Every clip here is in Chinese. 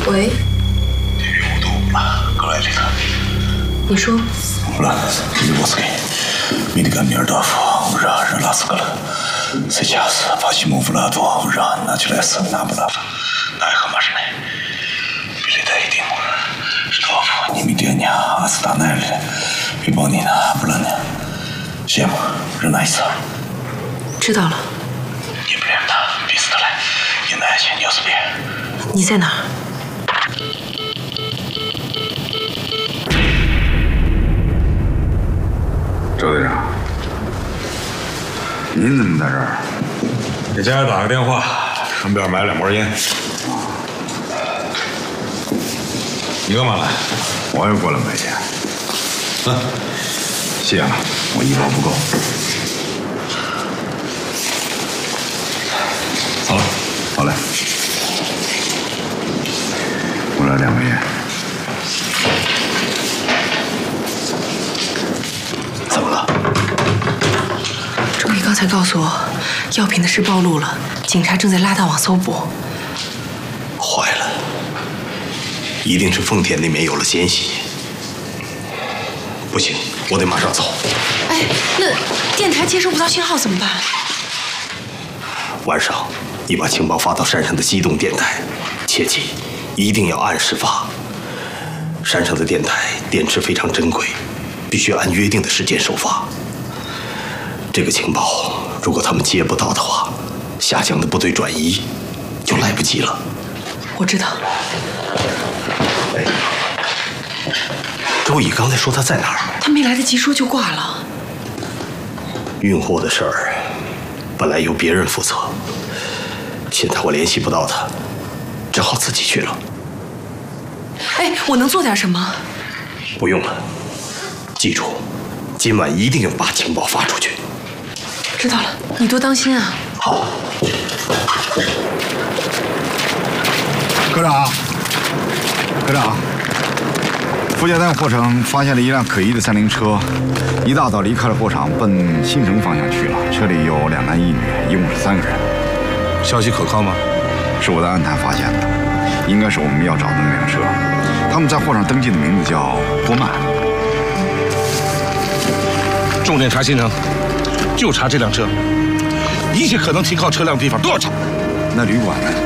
喂。 体育5度格莱里特。 你说。 Львовский, Милиган Мирдов, ура, Желаскала. Сейчас по всему Владу ура началась набрав. Дай хамашны. Билетай дым. Чтоб ни меня остановили. Выполнено планы. Всем женайся. 知道了。 Непременно пистолет. Иначе не успею. 你在哪儿？ 周队长，您怎么在这儿？ 给家里打个电话，顺便买2包烟。你干嘛来？ 我也过来买烟。谢了，我1包不够。 好了， 好嘞。我来2包烟。 怎么了？ 周宇刚才告诉我，药品的事暴露了，警察正在拉大网搜捕。 坏了，一定是丰田那边有了奸细。不行，我得马上走。 哎，那电台接收不到信号怎么办？ 晚上你把情报发到山上的机动电台，切记一定要按时发。山上的电台电池非常珍贵。 必须按约定的时间收发。这个情报，如果他们接不到的话，下乡的部队转移就来不及了。 我知道。 周乙刚才说他在哪儿？ 他没来得及说就挂了。 运货的事儿本来由别人负责，现在我联系不到他，只好自己去了。 哎，我能做点什么？ 不用了。 记住，今晚一定要把情报发出去。 知道了，你多当心啊。 好。 科长，科长，福家丹货城发现了一辆可疑的3菱车，一大早离开了货场，奔新城方向去了。车里有2男1女，一共是3个人。 消息可靠吗？ 是我在暗探发现的，应该是我们要找的那辆车。他们在货上登记的名字叫波曼。 重点查新城，就查这辆车，一切可能停靠车辆的地方都要查。 那旅馆呢？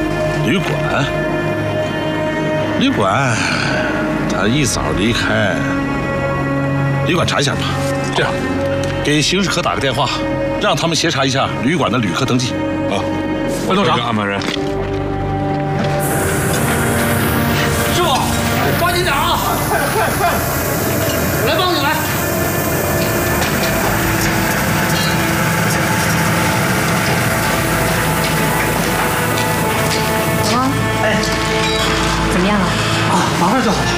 旅馆，他一早离开。旅馆查一下吧。这样，给刑事科打个电话，让他们协查一下旅馆的旅客登记。啊，关头长， 安排人。 师傅，抓紧点啊！快！来帮你来。 怎么样了？ 啊，马上就好。